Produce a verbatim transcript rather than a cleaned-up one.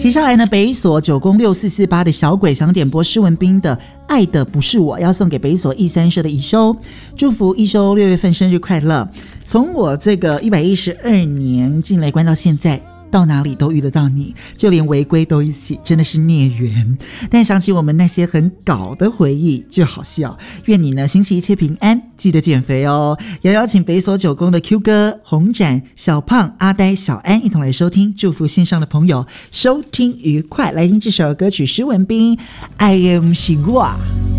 接下来呢，北所九宫六四四八的小鬼想点播施文彬的爱的不是我，要送给北所一三社的一修，祝福一修六月份生日快乐。从我这个一百一十二年进来关到现在，到哪里都遇得到你，就连违规都一起，真的是孽缘。但想起我们那些很搞的回忆就好笑。愿你呢星期一切平安，记得减肥哦。也邀请北所九宫的 Q 哥、红展、小胖、阿呆、小安一同来收听，祝福线上的朋友收听愉快。来听这首歌曲施文彬 I am 是我。